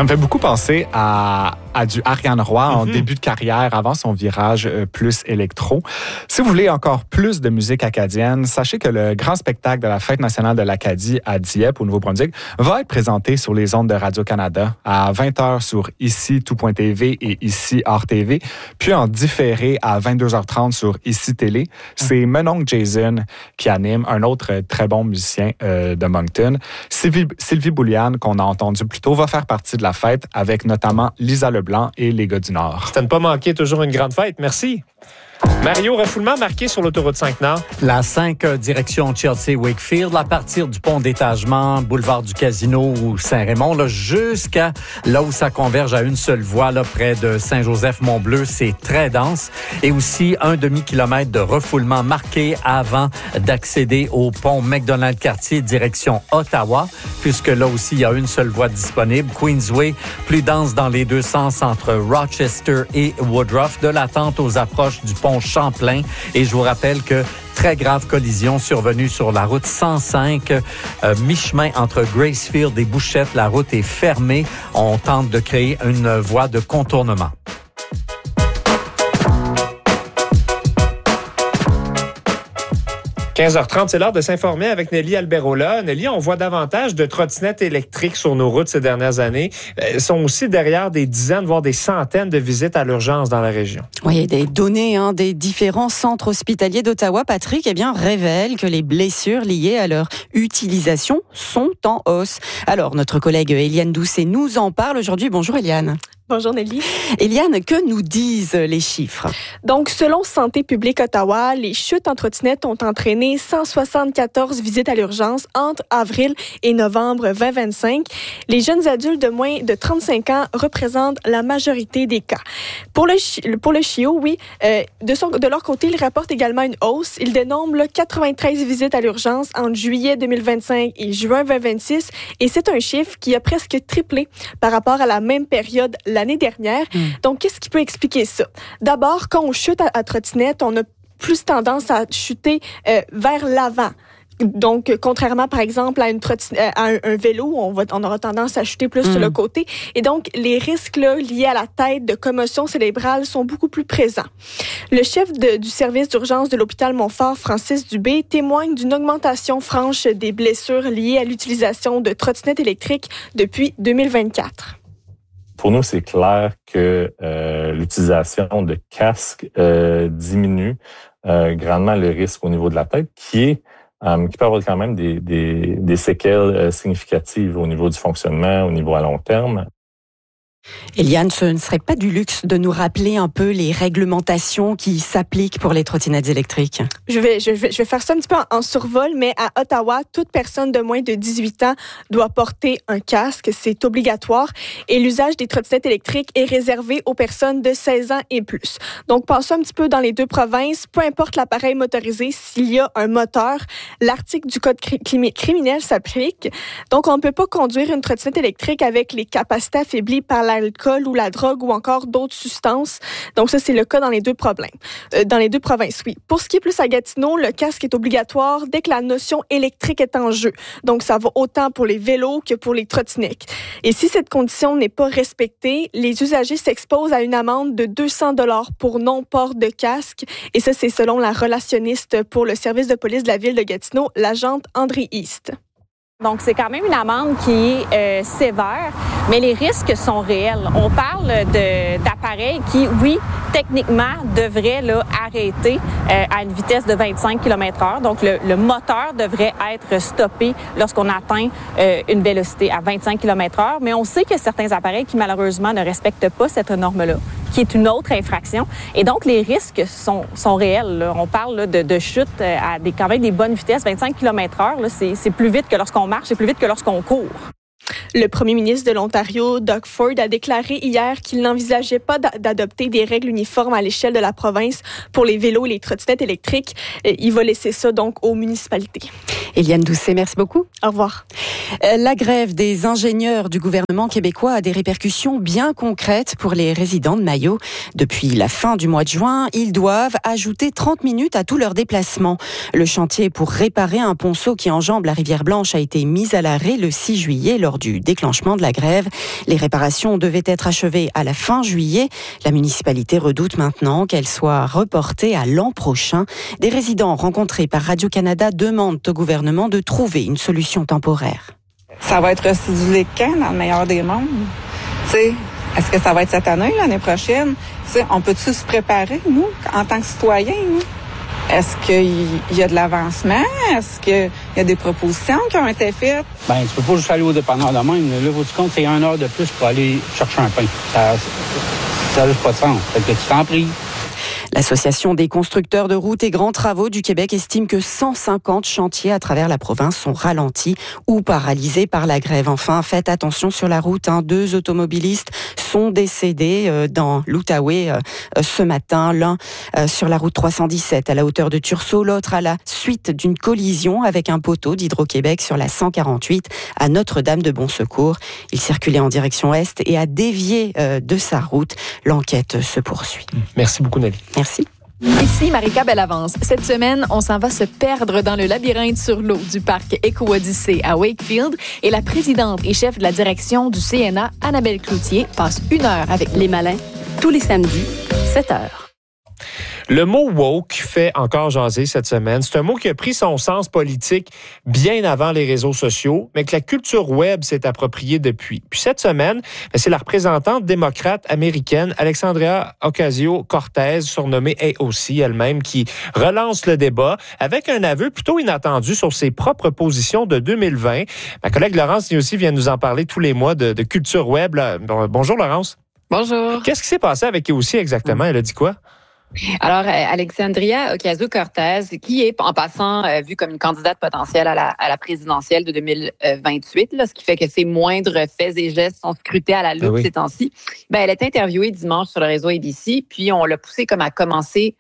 Ça me fait beaucoup penser à du Ariane Roy en début de carrière, avant son virage plus électro. Si vous voulez encore plus de musique acadienne, sachez que le grand spectacle de la Fête nationale de l'Acadie à Dieppe, au Nouveau-Brunswick, va être présenté sur les ondes de Radio-Canada à 20h sur Ici Tout.tv et Ici Hors TV, puis en différé à 22h30 sur Ici Télé. C'est mon oncle Jason qui anime, un autre très bon musicien de Moncton. Sylvie Bouliane, qu'on a entendu plus tôt, va faire partie de la fête avec notamment Lisa Leblanc et les gars du Nord. C'est à ne pas manquer, toujours une grande fête. Merci. Mario, refoulement marqué sur l'autoroute 5 Nord. La 5 direction Chelsea-Wakefield, à partir du pont d'étagement, boulevard du Casino ou Saint-Raymond, là, jusqu'à là où ça converge à une seule voie, là, près de Saint-Joseph-Mont-Bleu, c'est très dense. Et aussi un demi-kilomètre de refoulement marqué avant d'accéder au pont McDonald-Cartier direction Ottawa, puisque là aussi, il y a une seule voie disponible. Queensway, plus dense dans les deux sens entre Rochester et Woodruff, de l'attente aux approches du pont Champlain. Et je vous rappelle que très grave collision survenue sur la route 105, mi-chemin entre Gracefield et Bouchette. La route est fermée. On tente de créer une voie de contournement. « 15h30, c'est l'heure de s'informer avec Nelly Alberola. Nelly, on voit davantage de trottinettes électriques sur nos routes ces dernières années. Elles sont aussi derrière des dizaines, voire des centaines de visites à l'urgence dans la région. Oui, des données des différents centres hospitaliers d'Ottawa, Patrick, révèlent que les blessures liées à leur utilisation sont en hausse. Alors, notre collègue Eliane Doucet nous en parle aujourd'hui. Bonjour Eliane. Bonjour Nelly. Eliane, que nous disent les chiffres? Donc, selon Santé publique Ottawa, les chutes en trottinette ont entraîné 174 visites à l'urgence entre avril et novembre 2025. Les jeunes adultes de moins de 35 ans représentent la majorité des cas. Pour le CHIO, oui, de leur côté, ils rapportent également une hausse. Ils dénombrent 93 visites à l'urgence entre juillet 2025 et juin 2026. Et c'est un chiffre qui a presque triplé par rapport à la même période l'année dernière. Donc, qu'est-ce qui peut expliquer ça? D'abord, quand on chute à trottinette, on a plus tendance à chuter vers l'avant. Donc, contrairement, par exemple, à un vélo, où on aura tendance à chuter plus sur le côté. Et donc, les risques là, liés à la tête de commotion cérébrale sont beaucoup plus présents. Le chef du service d'urgence de l'hôpital Montfort, Francis Dubé, témoigne d'une augmentation franche des blessures liées à l'utilisation de trottinettes électriques depuis 2024. Pour nous, c'est clair que l'utilisation de casques diminue grandement le risque au niveau de la tête, qui peut avoir quand même des séquelles significatives au niveau du fonctionnement, au niveau à long terme. Eliane, ce ne serait pas du luxe de nous rappeler un peu les réglementations qui s'appliquent pour les trottinettes électriques? Je vais faire ça un petit peu en survol, mais à Ottawa, toute personne de moins de 18 ans doit porter un casque. C'est obligatoire. Et l'usage des trottinettes électriques est réservé aux personnes de 16 ans et plus. Donc, passons un petit peu dans les deux provinces. Peu importe l'appareil motorisé, s'il y a un moteur, l'article du Code criminel s'applique. Donc, on ne peut pas conduire une trottinette électrique avec les capacités affaiblies par l'alcool ou la drogue ou encore d'autres substances. Donc ça, c'est le cas dans les deux provinces, oui. Pour ce qui est plus à Gatineau, le casque est obligatoire dès que la notion électrique est en jeu. Donc ça va autant pour les vélos que pour les trottinettes. Et si cette condition n'est pas respectée, les usagers s'exposent à une amende de 200 $ pour non-port de casque. Et ça, c'est selon la relationniste pour le service de police de la ville de Gatineau, l'agente André East. Donc, c'est quand même une amende qui est sévère, mais les risques sont réels. On parle d'appareils qui, oui, techniquement, devraient arrêter à une vitesse de 25 km/h. Donc, le moteur devrait être stoppé lorsqu'on atteint une vélocité à 25 km/h. Mais on sait qu'il y a certains appareils qui, malheureusement, ne respectent pas cette norme-là, qui est une autre infraction. Et donc, les risques sont réels. Là. On parle de chute à quand même des bonnes vitesses. 25 km/h, c'est plus vite que lorsqu'on marche, c'est plus vite que lorsqu'on court. Le premier ministre de l'Ontario, Doug Ford, a déclaré hier qu'il n'envisageait pas d'adopter des règles uniformes à l'échelle de la province pour les vélos et les trottinettes électriques. Il va laisser ça donc aux municipalités. Eliane Doucet, merci beaucoup. Au revoir. La grève des ingénieurs du gouvernement québécois a des répercussions bien concrètes pour les résidents de Mayo. Depuis la fin du mois de juin, ils doivent ajouter 30 minutes à tous leurs déplacements. Le chantier pour réparer un ponceau qui enjambe la rivière Blanche a été mis à l'arrêt le 6 juillet lors du déclenchement de la grève. Les réparations devaient être achevées à la fin juillet. La municipalité redoute maintenant qu'elles soient reportées à l'an prochain. Des résidents rencontrés par Radio-Canada demandent au gouvernement de trouver une solution temporaire. Ça va être recidulé quand, dans le meilleur des mondes? T'sais, est-ce que ça va être cette année, l'année prochaine? T'sais, on peut-tu se préparer, nous, en tant que citoyens? Est-ce qu'il y a de l'avancement? Est-ce qu'il y a des propositions qui ont été faites? Ben, tu peux pas juste aller au dépanneur de même. Là, faut-tu compte, c'est 1 heure de plus pour aller chercher un pain. Ça n'a juste pas de sens. Fait que tu t'en pries. L'Association des constructeurs de routes et grands travaux du Québec estime que 150 chantiers à travers la province sont ralentis ou paralysés par la grève. Enfin, faites attention sur la route. 2 automobilistes sont décédés dans l'Outaouais ce matin. L'un sur la route 317 à la hauteur de Tursault, l'autre à la suite d'une collision avec un poteau d'Hydro-Québec sur la 148 à Notre-Dame-de-Bon-Secours. Il circulait en direction est et a dévié de sa route. L'enquête se poursuit. Merci beaucoup, Nelly. Merci. Ici Marika Bellavance. Cette semaine, on s'en va se perdre dans le labyrinthe sur l'eau du parc Éco-Odyssée à Wakefield et la présidente et chef de la direction du CNA, Annabelle Cloutier, passe 1 heure avec les malins tous les samedis, 7h. Le mot « woke » fait encore jaser cette semaine. C'est un mot qui a pris son sens politique bien avant les réseaux sociaux, mais que la culture web s'est appropriée depuis. Puis cette semaine, c'est la représentante démocrate américaine Alexandria Ocasio-Cortez, surnommée AOC elle-même, qui relance le débat avec un aveu plutôt inattendu sur ses propres positions de 2020. Ma collègue Laurence aussi vient nous en parler tous les mois de culture web. Bonjour Laurence. Bonjour. Qu'est-ce qui s'est passé avec AOC exactement? Elle a dit quoi? Alors, Alexandria Ocasio-Cortez, qui est, en passant, vue comme une candidate potentielle à la présidentielle de 2028, là, ce qui fait que ses moindres faits et gestes sont scrutés à la loupe ces temps-ci, elle est interviewée dimanche sur le réseau ABC, puis on l'a poussée comme à commenter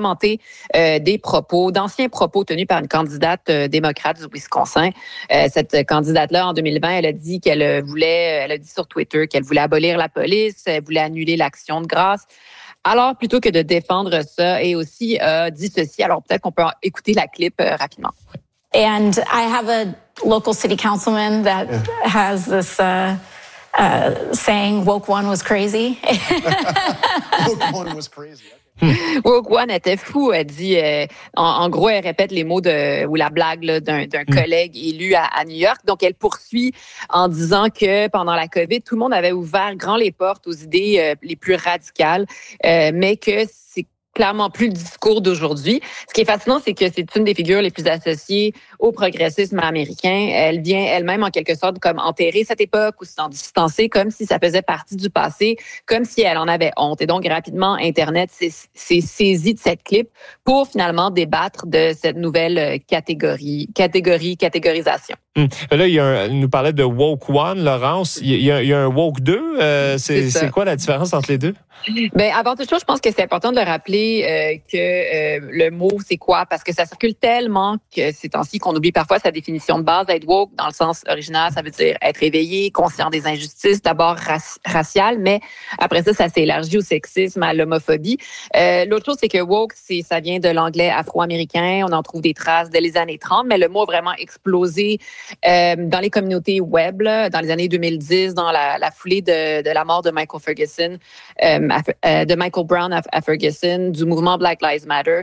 d'anciens propos tenus par une candidate démocrate du Wisconsin. Cette candidate-là, en 2020, elle a dit elle a dit sur Twitter qu'elle voulait abolir la police, elle voulait annuler l'action de grâce. Alors, plutôt que de défendre ça, et aussi dit ceci. Alors, peut-être qu'on peut écouter la clip rapidement. And I have a local city councilman that has this saying, woke one was crazy. Woke one was crazy. Woke One était fou, elle dit. En gros, elle répète les mots ou la blague là, d'un collègue élu à New York. Donc, elle poursuit en disant que pendant la COVID, tout le monde avait ouvert grand les portes aux idées les plus radicales, mais que c'est clairement plus le discours d'aujourd'hui. Ce qui est fascinant, c'est que c'est une des figures les plus associées au progressisme américain. Elle vient elle-même, en quelque sorte, comme enterrer cette époque ou s'en distancer comme si ça faisait partie du passé, comme si elle en avait honte. Et donc, rapidement, Internet s'est saisi de cette clip pour finalement débattre de cette nouvelle catégorisation. Là, il nous parlait de Woke One, Laurence. Il y a un Woke 2. C'est quoi la différence entre les deux? Avant toute chose, je pense que c'est important de le rappeler que le mot, c'est quoi? Parce que ça circule tellement que ces temps-ci qu'on oublie parfois sa définition de base. Être woke, dans le sens original, ça veut dire être éveillé, conscient des injustices, d'abord raciales, mais après ça s'est élargi au sexisme, à l'homophobie. L'autre chose, c'est que woke, ça vient de l'anglais afro-américain. On en trouve des traces dès les années 30, mais le mot a vraiment explosé dans les communautés web, là, dans les années 2010, dans la foulée de la mort de Michael Ferguson, de Michael Brown à Ferguson, du mouvement Black Lives Matter.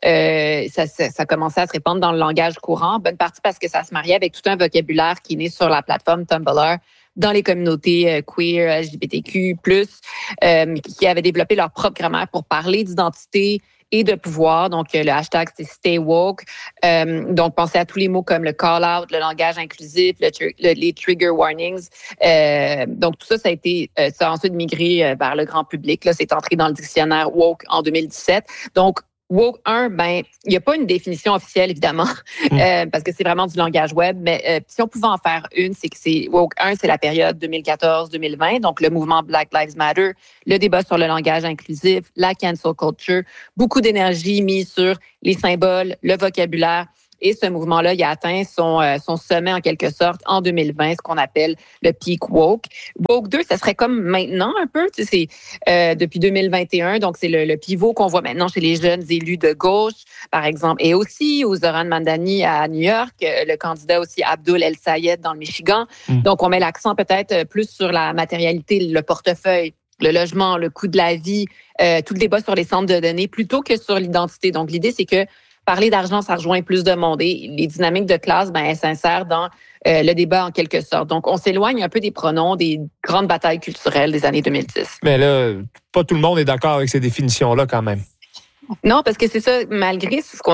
Ça commençait à se répandre dans le langage courant, bonne partie parce que ça se mariait avec tout un vocabulaire qui est né sur la plateforme Tumblr dans les communautés queer, LGBTQ+, qui avaient développé leur propre grammaire pour parler d'identité et de pouvoir. Donc, le hashtag, c'est Stay Woke. Donc, pensez à tous les mots comme le call-out, le langage inclusif, les trigger warnings. Donc, tout ça, ça a ensuite migré vers le grand public. Là, c'est entré dans le dictionnaire Woke en 2017. Donc, Woke 1, il n'y a pas une définition officielle, évidemment, parce que c'est vraiment du langage web. Mais si on pouvait en faire une, c'est que Woke 1, c'est la période 2014-2020, donc le mouvement Black Lives Matter, le débat sur le langage inclusif, la cancel culture, beaucoup d'énergie mise sur les symboles, le vocabulaire Et ce mouvement-là, il a atteint son sommet en quelque sorte en 2020, ce qu'on appelle le peak woke. Woke 2, ça serait comme maintenant un peu, tu sais, c'est depuis 2021, donc c'est le pivot qu'on voit maintenant chez les jeunes élus de gauche, par exemple, et aussi aux Zoran Mandani à New York, le candidat aussi Abdul El Sayed dans le Michigan. Donc, on met l'accent peut-être plus sur la matérialité, le portefeuille, le logement, le coût de la vie, tout le débat sur les centres de données, plutôt que sur l'identité. Donc, l'idée, c'est que parler d'argent, ça rejoint plus de monde. Et les dynamiques de classe, elles s'insèrent dans le débat en quelque sorte. Donc, on s'éloigne un peu des pronoms, des grandes batailles culturelles des années 2010. Mais là, pas tout le monde est d'accord avec ces définitions-là quand même. Non, parce que c'est ça, malgré ce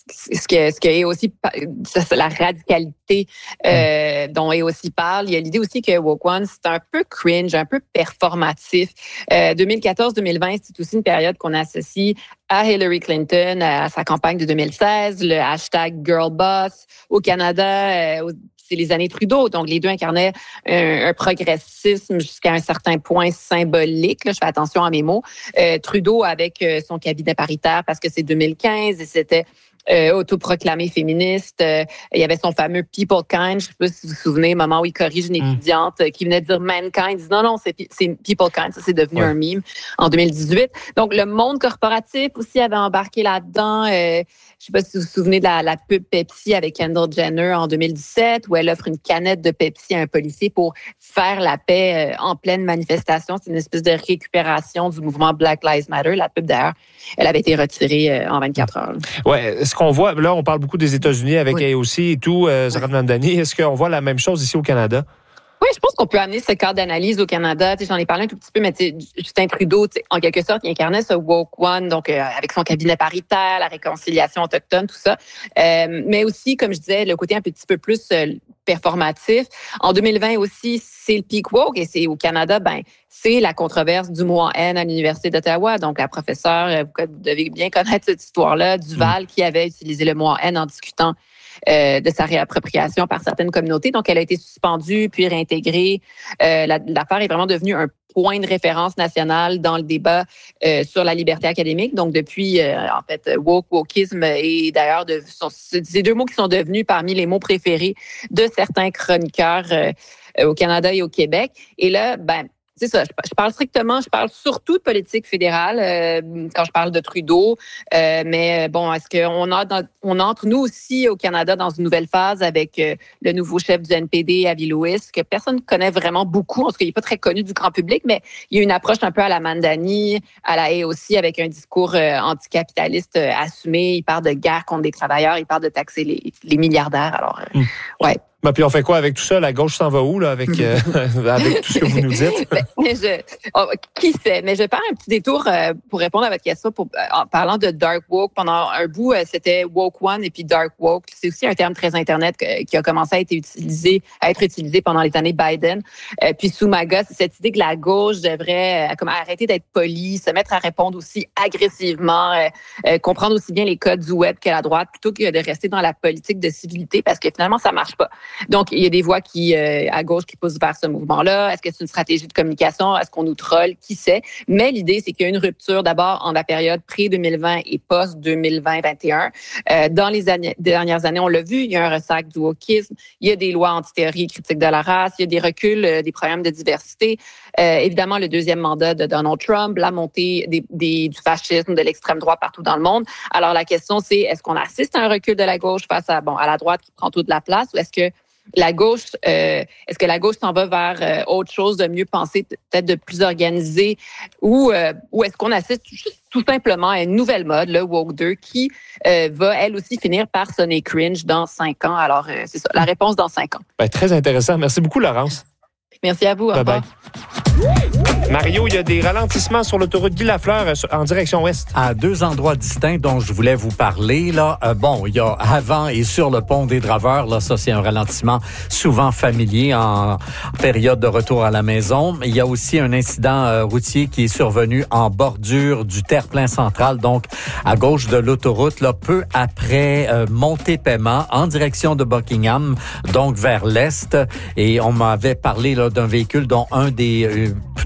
que est aussi la radicalité dont est aussi parle, il y a l'idée aussi que Woke One, c'est un peu cringe, un peu performatif. 2014-2020, c'est aussi une période qu'on associe à Hillary Clinton, à sa campagne de 2016, le hashtag Girlboss. Au Canada, c'est les années Trudeau. Donc, les deux incarnaient un progressisme jusqu'à un certain point symbolique. Là, je fais attention à mes mots. Trudeau avec son cabinet paritaire parce que c'est 2015 et c'était autoproclamé féministe. Il y avait son fameux People Kind. Je ne sais pas si vous vous souvenez, au moment où il corrige une étudiante qui venait de dire Mankind. Il dit non, c'est People Kind. Ça, c'est devenu un meme en 2018. Donc, le monde corporatif aussi avait embarqué là-dedans. Je ne sais pas si vous vous souvenez de la pub Pepsi avec Kendall Jenner en 2017, où elle offre une canette de Pepsi à un policier pour faire la paix en pleine manifestation. C'est une espèce de récupération du mouvement Black Lives Matter. La pub, d'ailleurs, elle avait été retirée en 24 heures. Ouais, est-ce qu'on voit, là, on parle beaucoup des États-Unis avec AOC et tout, Zoran Mandani. Est-ce qu'on voit la même chose ici au Canada? Oui, je pense qu'on peut amener ce cadre d'analyse au Canada. J'en ai parlé un tout petit peu, mais Justin Trudeau, en quelque sorte, il incarnait ce Woke One, donc avec son cabinet paritaire, la réconciliation autochtone, tout ça. Mais aussi, comme je disais, le côté un petit peu plus performatif. En 2020 aussi, c'est le peak woke et c'est au Canada, c'est la controverse du mot en haine à l'Université d'Ottawa. Donc, la professeure, vous devez bien connaître cette histoire-là, Duval, qui avait utilisé le mot en haine en discutant de sa réappropriation par certaines communautés. Donc, elle a été suspendue, puis réintégrée. L'affaire est vraiment devenue un point de référence national dans le débat sur la liberté académique. Donc, depuis, en fait, wokisme et d'ailleurs, ces deux mots qui sont devenus parmi les mots préférés de certains chroniqueurs au Canada et au Québec. Et là, c'est ça. Je parle surtout de politique fédérale quand je parle de Trudeau. Mais bon, est-ce qu'on entre nous aussi au Canada dans une nouvelle phase avec le nouveau chef du NPD, Avi Lewis, que personne ne connaît vraiment beaucoup. En tout cas, il n'est pas très connu du grand public, mais il y a une approche un peu à la Mandani, à la AOC, avec un discours anticapitaliste assumé. Il parle de guerre contre les travailleurs, il parle de taxer les milliardaires. Alors, ouais. Puis on fait quoi avec tout ça? La gauche s'en va où là, avec tout ce que vous nous dites? Qui sait? Mais je vais faire un petit détour pour répondre à votre question en parlant de Dark Woke. Pendant un bout, c'était Woke One et puis Dark Woke. C'est aussi un terme très Internet qui a commencé à être utilisé pendant les années Biden. Puis sous MAGA, c'est cette idée que la gauche devrait arrêter d'être polie, se mettre à répondre aussi agressivement, comprendre aussi bien les codes du web que la droite, plutôt que de rester dans la politique de civilité, parce que finalement, ça marche pas. Donc, il y a des voix à gauche qui poussent vers ce mouvement-là. Est-ce que c'est une stratégie de communication? Est-ce qu'on nous troll? Qui sait? Mais l'idée, c'est qu'il y a une rupture d'abord en la période pré-2020 et post-2020-21. Dans les dernières années, on l'a vu, il y a un ressac du wokisme. Il y a des lois anti-théorie critiques de la race. Il y a des reculs, des problèmes de diversité. Évidemment, le deuxième mandat de Donald Trump, la montée du fascisme, de l'extrême droite partout dans le monde. Alors, la question, c'est est-ce qu'on assiste à un recul de la gauche face à la droite qui prend toute la place, ou est-ce que la gauche s'en va vers autre chose de mieux pensé, peut-être de plus organisé, ou est-ce qu'on assiste juste tout simplement à une nouvelle mode, le Woke 2, qui va elle aussi finir par sonner cringe dans 5 ans. Alors, c'est ça, la réponse dans 5 ans. Très intéressant. Merci beaucoup, Laurence. Merci à vous. Au revoir. Mario, il y a des ralentissements sur l'autoroute Guy Lafleur en direction ouest. À 2 endroits distincts dont je voulais vous parler. Là, il y a avant et sur le pont des Draveurs. Là, ça, c'est un ralentissement souvent familier en période de retour à la maison. Il y a aussi un incident routier qui est survenu en bordure du terre-plein central, donc à gauche de l'autoroute, là, peu après Montée-Paiement, en direction de Buckingham, donc vers l'est. Et on m'avait parlé là d'un véhicule dont un des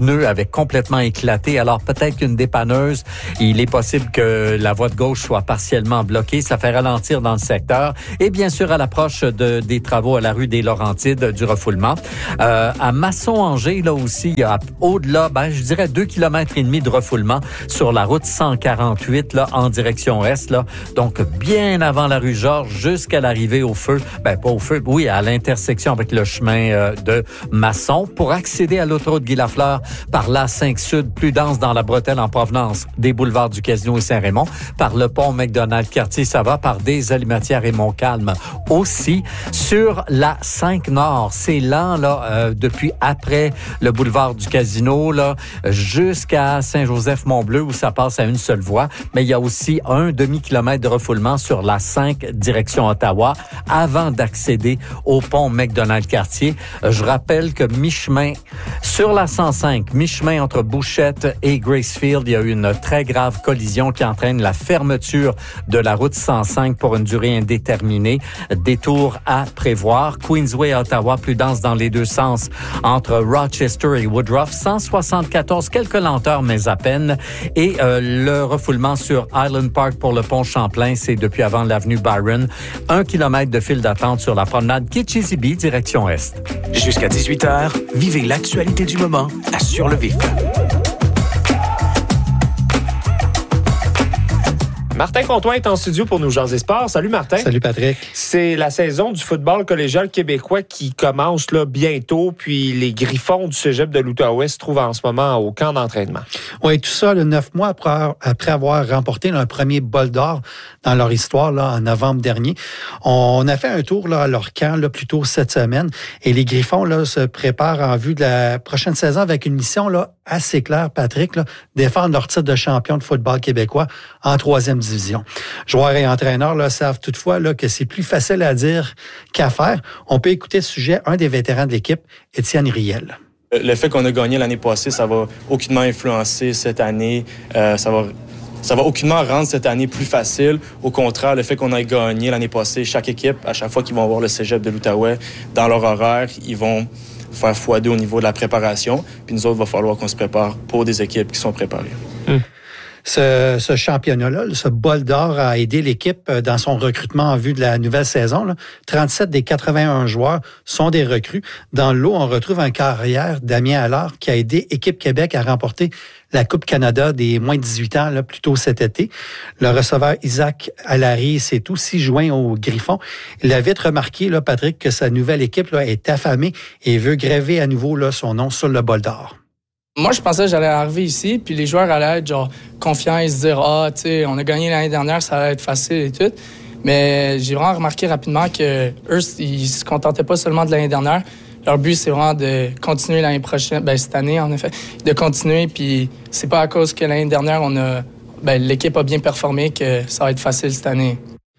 pneu avait complètement éclaté. Alors peut-être qu'une dépanneuse, il est possible que la voie de gauche soit partiellement bloquée. Ça fait ralentir dans le secteur. Et bien sûr, à l'approche des travaux à la rue des Laurentides, du refoulement. À Masson-Angers, là aussi, il y a au-delà, je dirais 2,5 km de refoulement sur la route 148, là, en direction est, là. Donc, bien avant la rue Georges, jusqu'à l'arrivée au feu. Pas au feu, oui, à l'intersection avec le chemin de Masson. Pour accéder à l'autoroute Guy-Lafleur par l'A5 Sud, plus dense dans la bretelle en provenance des boulevards du Casino et Saint-Raymond, par le pont McDonald-Cartier, ça va par des Alimatières et Montcalm. Aussi, sur la 5 Nord, c'est lent, là, depuis après le boulevard du Casino, là, jusqu'à Saint-Joseph-Mont-Bleu, où ça passe à une seule voie. Mais il y a aussi un demi-kilomètre de refoulement sur la 5 direction Ottawa avant d'accéder au pont McDonald-Cartier. Je rappelle que mi-chemin sur la 105, mi-chemin entre Bouchette et Gracefield, il y a eu une très grave collision qui entraîne la fermeture de la route 105 pour une durée indéterminée. Détour à prévoir. Queensway à Ottawa, plus dense dans les deux sens entre Rochester et Woodruff. 174, quelques lenteurs, mais à peine. Et le refoulement sur Island Park pour le pont Champlain, c'est depuis avant l'avenue Byron. 1 kilomètre de file d'attente sur la promenade Kitchissippi, direction Est. Jusqu'à 18h, vivez l'actualité du moment à Sur le Vif. Martin Contoin est en studio pour nous jaser sport. Salut Martin. Salut Patrick. C'est la saison du football collégial québécois qui commence là bientôt, puis les Griffons du cégep de l'Outaouais se trouvent en ce moment au camp d'entraînement. Oui, tout ça, 9 mois après avoir remporté un premier bol d'or dans leur histoire là, en novembre dernier. On a fait un tour là, à leur camp là, plus tôt cette semaine et les Griffons là, se préparent en vue de la prochaine saison avec une mission là, assez claire, Patrick, là, défendre leur titre de champion de football québécois en 3e division. Joueurs et entraîneurs là, savent toutefois là, que c'est plus facile à dire qu'à faire. On peut écouter ce sujet, un des vétérans de l'équipe, Étienne Riel. Le fait qu'on a gagné l'année passée, ça va aucunement influencer cette année. Ça va aucunement rendre cette année plus facile. Au contraire, le fait qu'on ait gagné l'année passée, chaque équipe, à chaque fois qu'ils vont voir le cégep de l'Outaouais, dans leur horaire, ils vont faire x2 au niveau de la préparation. Puis nous autres, il va falloir qu'on se prépare pour des équipes qui sont préparées. Ce championnat-là, ce bol d'or a aidé l'équipe dans son recrutement en vue de la nouvelle saison. Là. 37 des 81 joueurs sont des recrues. Dans le lot, on retrouve un carrière, Damien Allard, qui a aidé Équipe Québec à remporter la Coupe Canada des moins de 18 ans là, plus tôt cet été. Le receveur Isaac Allary s'est aussi joint aux Griffons. Il a vite remarqué, là, Patrick, que sa nouvelle équipe là, est affamée et veut gréver à nouveau là, son nom sur le bol d'or. Moi, je pensais que j'allais arriver ici, puis les joueurs allaient être genre confiants et se dire « tu sais, on a gagné l'année dernière, ça allait être facile et tout. » Mais j'ai vraiment remarqué rapidement que eux, ils se contentaient pas seulement de l'année dernière. Leur but, c'est vraiment de continuer l'année prochaine, cette année, en effet, de continuer. Puis c'est pas à cause que l'année dernière, l'équipe a bien performé que ça va être facile cette année.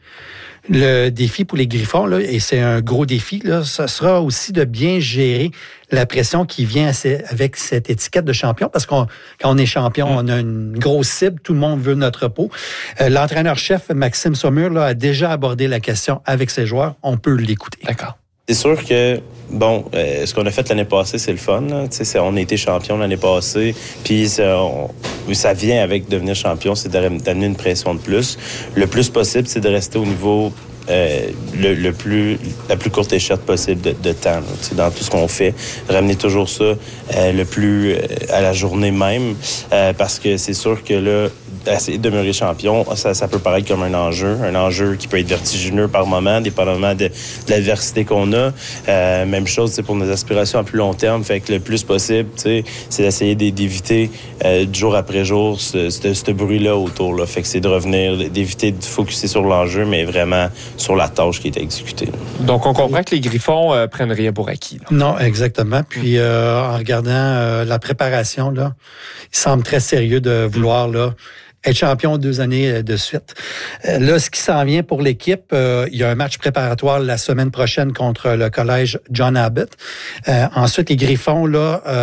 Le défi pour les Griffons, là, et c'est un gros défi, là, ce sera aussi de bien gérer la pression qui vient avec cette étiquette de champion, parce que quand on est champion, on a une grosse cible, tout le monde veut notre peau. L'entraîneur-chef Maxime Saumur là, a déjà abordé la question avec ses joueurs. On peut l'écouter. D'accord. C'est sûr que, ce qu'on a fait l'année passée, c'est le fun. Là. On a été champion l'année passée, puis ça vient avec devenir champion, c'est d'amener une pression de plus. Le plus possible, c'est de rester au niveau la plus courte échelle possible de temps là, dans tout ce qu'on fait. Ramener toujours ça le plus à la journée même, parce que c'est sûr que là, essayer de demeurer champion, ça peut paraître comme un enjeu qui peut être vertigineux par moment, dépendamment de l'adversité qu'on a. Même chose pour nos aspirations à plus long terme, fait que le plus possible, c'est d'essayer d'éviter jour après jour ce bruit-là autour. Là. Fait que c'est de revenir, d'éviter de focusser sur l'enjeu, mais vraiment sur la tâche qui est exécutée. Donc, on comprend que les Griffons prennent rien pour acquis. Là. Non, exactement. Puis, en regardant la préparation, là, il semble très sérieux de vouloir là, être champion 2 années de suite. Là, ce qui s'en vient pour l'équipe, il y a un match préparatoire la semaine prochaine contre le collège John Abbott. Ensuite, les Griffons, là,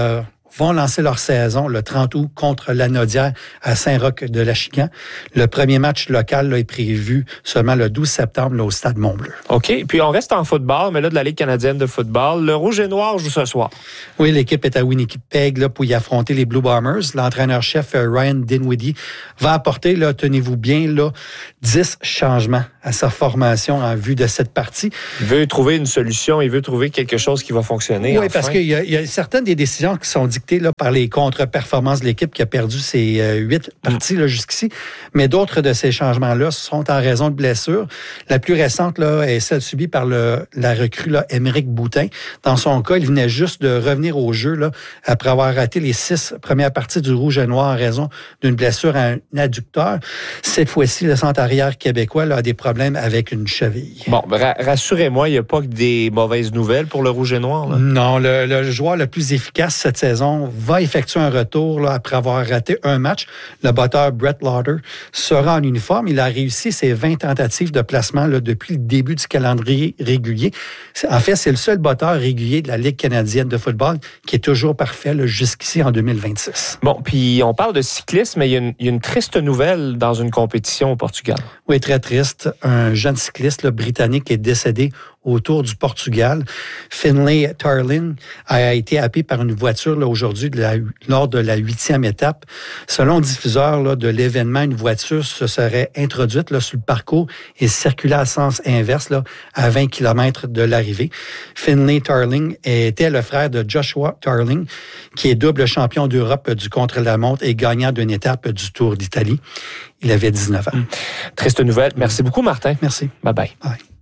vont lancer leur saison le 30 août contre l'Anaudière à Saint-Roch-de-l'Achigan. Le premier match local là, est prévu seulement le 12 septembre là, au Stade Mont-Bleu. OK. Puis on reste en football, mais là, de la Ligue canadienne de football. Le Rouge et Noir joue ce soir. Oui, l'équipe est à Winnipeg là, pour y affronter les Blue Bombers. L'entraîneur-chef Ryan Dinwiddie va apporter, là, tenez-vous bien, là, 10 changements à sa formation en vue de cette partie. Il veut trouver une solution, il veut trouver quelque chose qui va fonctionner. Oui, parce qu'il y a certaines des décisions qui sont dictées là, par les contre-performances de l'équipe qui a perdu ses 8 parties là, jusqu'ici. Mais d'autres de ces changements-là sont en raison de blessures. La plus récente là, est celle subie par la recrue là, Émeric Boutin. Dans son cas, il venait juste de revenir au jeu là, après avoir raté les 6 premières parties du Rouge et Noir en raison d'une blessure à un adducteur. Cette fois-ci, le centre arrière québécois là, a des problèmes avec une cheville. Bon, rassurez-moi, il n'y a pas que des mauvaises nouvelles pour le Rouge et Noir. Là. Non, le joueur le plus efficace cette saison va effectuer un retour là, après avoir raté un match. Le batteur Brett Lauder sera en uniforme. Il a réussi ses 20 tentatives de placement là, depuis le début du calendrier régulier. En fait, c'est le seul batteur régulier de la Ligue canadienne de football qui est toujours parfait là, jusqu'ici en 2026. Bon, puis on parle de cyclisme, mais il y a une triste nouvelle dans une compétition au Portugal. Oui, très triste. Un jeune cycliste là, britannique est décédé au Tour du Portugal. Finlay Tarling a été happé par une voiture là, aujourd'hui lors de la 8e étape. Selon le diffuseur là, de l'événement, une voiture se serait introduite là, sur le parcours et circulait à sens inverse là, à 20 km de l'arrivée. Finlay Tarling était le frère de Joshua Tarling, qui est double champion d'Europe du contre-la-montre et gagnant d'une étape du Tour d'Italie. Il avait 19 ans. Triste nouvelle. Merci beaucoup, Martin. Merci. Bye-bye. Bye.